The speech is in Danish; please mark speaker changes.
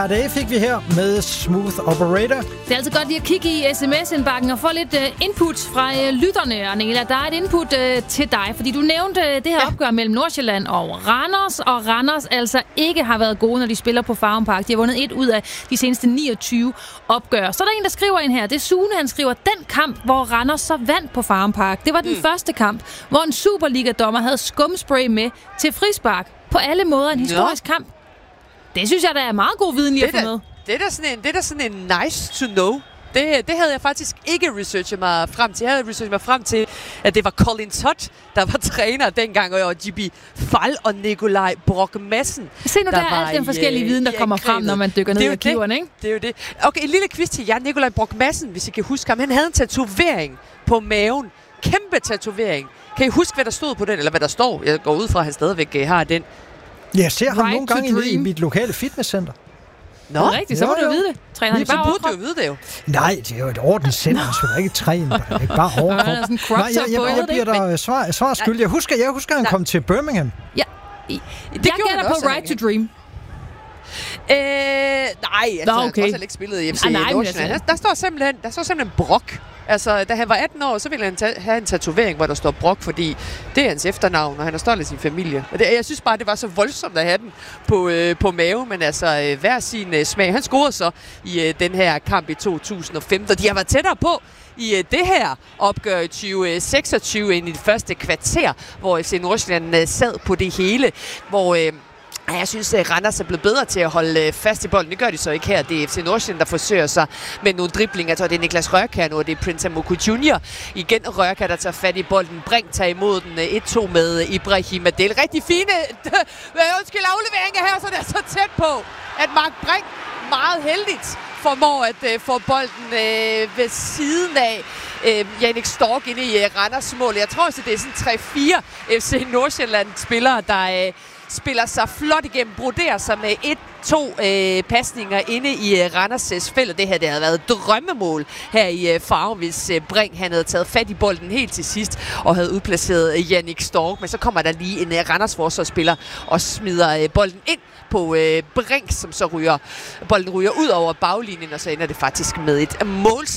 Speaker 1: Det fik vi her med Smooth Operator.
Speaker 2: Det er altid godt lige at kigge i sms-indbakken og få lidt input fra lytterne, Arnela. Der er et input til dig, fordi du nævnte det her opgør mellem Nordsjælland og Randers altså ikke har været gode, når de spiller på Farum Park. De har vundet 1 ud af de seneste 29 opgør. Så er der en, der skriver ind her. Det er Sune, han skriver, den kamp, hvor Randers så vandt på Farum Park. Det var den første kamp, hvor en Superliga-dommer havde skumspray med til frispark. På alle måder en historisk kamp. Det synes jeg, der er meget god viden lige at få med.
Speaker 3: Det er da sådan en nice to know. Det havde jeg faktisk ikke researchet mig frem til. Jeg havde researchet mig frem til, at det var Colin Todd, der var træner dengang, og J.B. Fall og Nikolaj Brock Madsen.
Speaker 2: Se nu, der er alt den forskellige viden, der kommer frem, når man dykker ned i arkiverne, ikke?
Speaker 3: Det er jo det. Okay, en lille quiz til jer. Nikolaj Brock Madsen, hvis I kan huske ham. Han havde en tatovering på maven. Kæmpe tatovering. Kan I huske, hvad der stod på den? Eller hvad der står? Jeg går ud fra, at han stadigvæk har den.
Speaker 1: Jeg ser ham nogle gange i mit lokale fitnesscenter.
Speaker 2: Nå, det er rigtigt, så må du vide det. Træner han
Speaker 3: så burde du jo vide det jo.
Speaker 1: Nej, det er jo et ordenscenter, så der er ikke træne. Der er ikke bare overkrop. Jeg bliver der svar skyldig. Jeg husker, han kom til Birmingham.
Speaker 2: Ja, jeg gætter på Right to Dream.
Speaker 3: Nej, altså, han har trods alt ikke spillet i FC Nordsjælland. Der står simpelthen Brock. Altså, da han var 18 år, så ville han have en tatovering, hvor der står Brock, fordi det er hans efternavn, og han er stolt af sin familie. Og jeg synes bare, det var så voldsomt at have den på mave, men altså, hver sin smag. Han scorede så i den her kamp i 2015, og de har været tættere på i det her opgør i 2026 ind i det første kvarter, hvor FC Nordsjælland sad på det hele, hvor jeg synes, at Randers er blevet bedre til at holde fast i bolden. Det gør de så ikke her. Det er FC Nordsjælland, der forsøger sig med nogle driblinger. Jeg tror, det er Niklas Rørkær nu, og det er Prince Amoku Jr. Igen Rørkær, der tager fat i bolden. Brink tager imod den 1-2 med Ibrahim Adel. Rigtig fine afleveringer her, så det er så tæt på, at Mark Brink meget heldigt formår at få bolden ved siden af Jannik Stork inde i Randers mål. Jeg tror også, det er sådan 3-4 FC Nordsjælland-spillere, der spiller sig flot igennem, broderer sig med 1-2 pasninger inde i Randers' felt. Det her, det havde været et drømmemål her i Farum, hvis Brink han havde taget fat i bolden helt til sidst og havde udplaceret Jannik Stork. Men så kommer der lige en Randers forsvarsspiller og smider bolden ind på Brink, som så bolden ryger ud over baglinjen, og så ender det faktisk med et mål.